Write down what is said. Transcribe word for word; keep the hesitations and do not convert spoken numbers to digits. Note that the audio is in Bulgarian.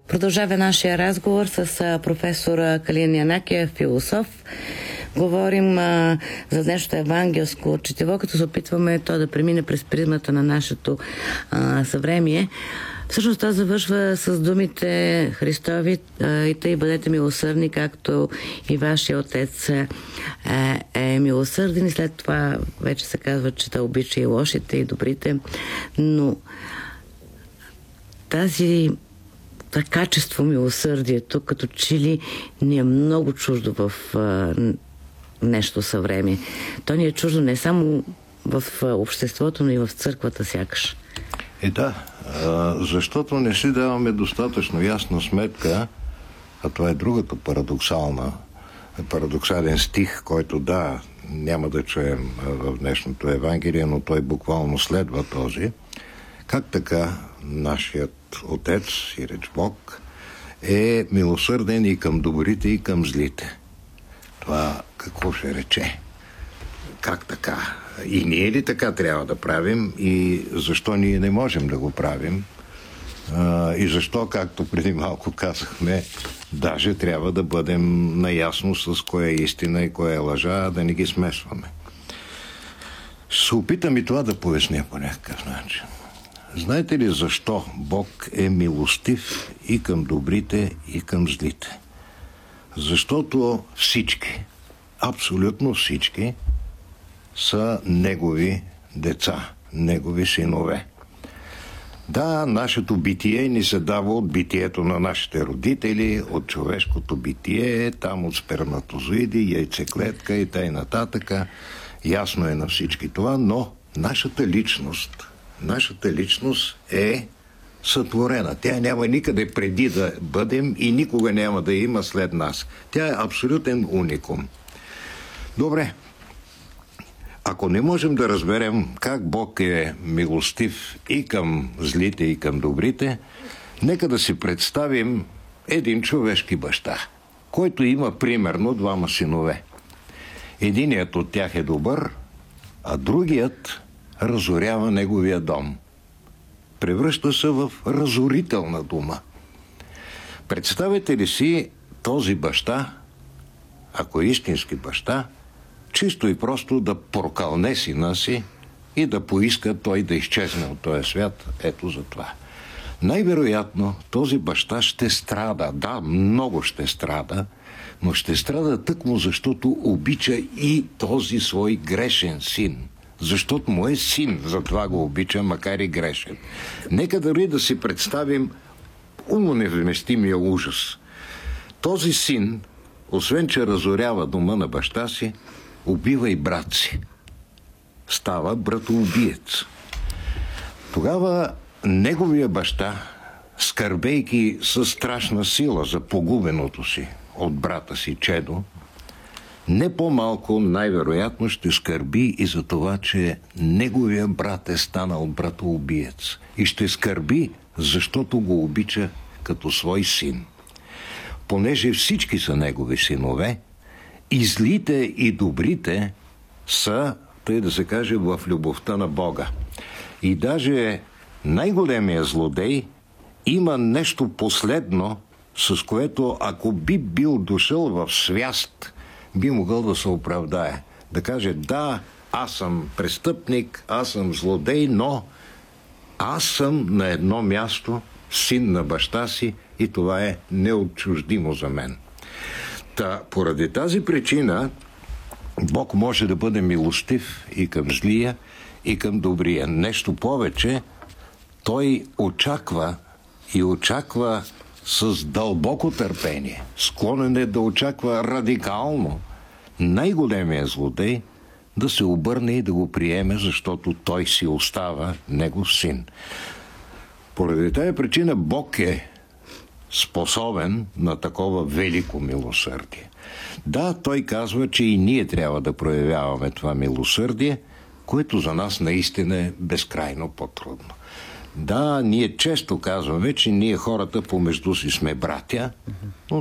Продължава нашия разговор с професор Калин Янакиев, философ. Говорим а, за днешното евангелско четиво, като се опитваме то да премине през призмата на нашето а, съвремие. Всъщност това завършва с думите Христови: и тъй бъдете милосърдни, както и вашия Отец е, е милосърден. И след това вече се казва, че да обича и лошите, и добрите. Но тази това качество милосърдието, като че ли ни е много чуждо в а, нещо съвремие. То ни е чуждо не само в обществото, но и в църквата сякаш. И да, защото не си даваме достатъчно ясна сметка, а това е другата парадоксална, парадоксален стих, който да, няма да чуем в днешното Евангелие, но той буквално следва този. Как така нашият Отец, и реч Бог, е милосърден и към добрите, и към злите? Това какво ще рече? Как така? И ние ли така трябва да правим? И защо ние не можем да го правим? А, и защо, както преди малко казахме, даже трябва да бъдем наясно с кое е истина и кое е лъжа, да не ги смесваме. Ще се опитам и това да поясня по някакъв начин. Знаете ли защо Бог е милостив и към добрите, и към злите? Защото всички, абсолютно всички, са негови деца, негови синове. Да, нашето битие ни се дава от битието на нашите родители, от човешкото битие, там от сперматозоиди, яйцеклетка и т.н. нататък. Ясно е на всички това, но нашата личност, нашата личност е сътворена. Тя няма никъде преди да бъдем и никога няма да има след нас. Тя е абсолютен уникум. Добре. Ако не можем да разберем как Бог е милостив и към злите, и към добрите, нека да си представим един човешки баща, който има примерно двама синове. Единият от тях е добър, а другият разорява неговия дом. Превръща се в разорителна дума. Представете ли си този баща, ако е истински баща, чисто и просто да прокълне сина си и да поиска той да изчезне от този свят? Ето за това. Най-вероятно този баща ще страда. Да, много ще страда, но ще страда тъкмо защото обича и този свой грешен син. Защото му е син, затова го обича, макар и грешен. Нека дори да си представим умоневместимия ужас. Този син, освен че разорява дома на баща си, убива и брат си. Става братоубиец. Тогава неговия баща, скърбейки със страшна сила за погубеното си от брата си чедо, не по-малко най-вероятно ще скърби и за това, че неговия брат е станал братоубиец. И ще скърби, защото го обича като свой син. Понеже всички са негови синове, и злите и добрите са, тъй да се каже, в любовта на Бога. И даже най-големия злодей има нещо последно, с което ако би бил дошъл в свяст, би могъл да се оправдае. Да каже: да, аз съм престъпник, аз съм злодей, но аз съм на едно място син на баща си и това е неотчуждимо за мен. Та, поради тази причина Бог може да бъде милостив и към злия, и към добрия. Нещо повече, той очаква и очаква с дълбоко търпение, склонен е да очаква радикално най-големия злодей да се обърне и да го приеме, защото той си остава негов син. Поради тази причина Бог е способен на такова велико милосърдие. Да, той казва, че и ние трябва да проявяваме това милосърдие, което за нас наистина е безкрайно по-трудно. Да, ние често казваме, че ние хората помежду си сме братя, но